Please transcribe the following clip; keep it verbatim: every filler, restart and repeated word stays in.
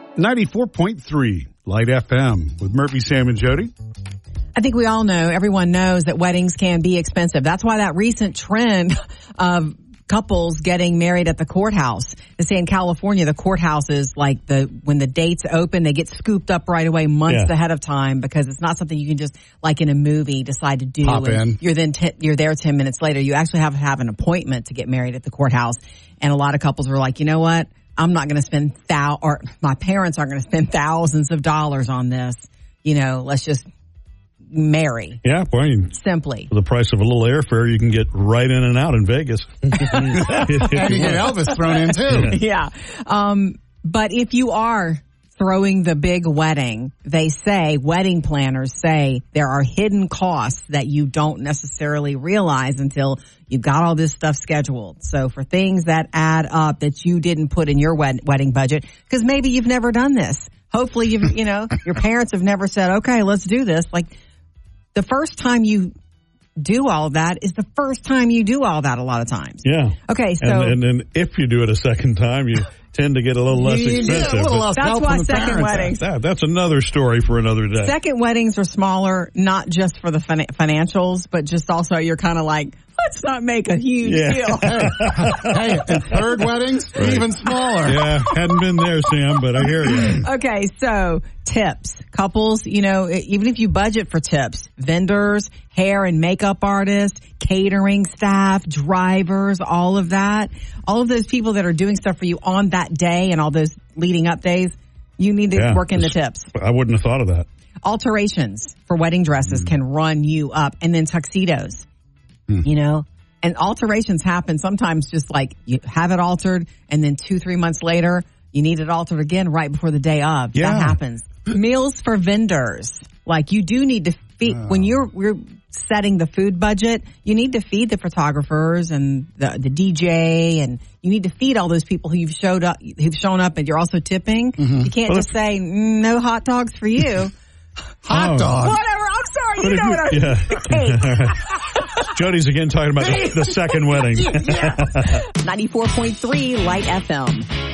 ninety-four point three Light F M with Murphy, Sam, and Jody. I think we all know, everyone knows that weddings can be expensive. That's why that recent trend of couples getting married at the courthouse. They say in California, the courthouse is like the, when the dates open, they get scooped up right away months yeah. ahead of time because it's not something you can just, like in a movie, decide to do. Pop in. You're then, t- you're there ten minutes later. You actually have to have an appointment to get married at the courthouse. And a lot of couples were like, you know what? I'm not going to spend thou, or my parents aren't going to spend thousands of dollars on this. You know, let's just marry. Yeah, well, you, simply. For the price of a little airfare, you can get right in and out in Vegas. And you get Elvis thrown in too. Yeah. Um, but if you are throwing the big wedding, they say, wedding planners say, there are hidden costs that you don't necessarily realize until you've got all this stuff scheduled. So for things that add up that you didn't put in your wed- wedding budget, because maybe you've never done this. Hopefully, you've, you know, your parents have never said, okay, let's do this. Like, the first time you do all of that is the first time you do all that a lot of times. Yeah. Okay, so. And, and then if you do it a second time, you tend to get a little less you expensive. A little less that's help why from the second parents. weddings. That, that's another story for another day. Second weddings are smaller, not just for the fin- financials, but just also you're kind of like, let's not make a huge Yeah. deal. Hey, and third weddings, Right. even smaller. Yeah, hadn't been there, Sam, but I hear you. Okay, so tips. Couples, you know, even if you budget for tips, vendors, hair and makeup artists, catering staff, drivers, all of that, all of those people that are doing stuff for you on that day and all those leading up days, you need to Yeah, work in the tips. I wouldn't have thought of that. Alterations for wedding dresses mm. can run you up, and then tuxedos, mm. you know, and alterations happen sometimes just like you have it altered and then two, three months later, you need it altered again right before the day of. Yeah. That happens. Meals for vendors. Like you do need to feed, oh. when you're, we're setting the food budget, you need to feed the photographers and the, the D J, and you need to feed all those people who you've showed up, who've shown up and you're also tipping. Mm-hmm. You can't well, just say, mm, no hot dogs for you. Hot oh. dogs. Whatever. I'm sorry. You know you, what I mean. yeah. The cake. Jody's again talking about the, the second wedding. Yeah. ninety-four point three Light F M.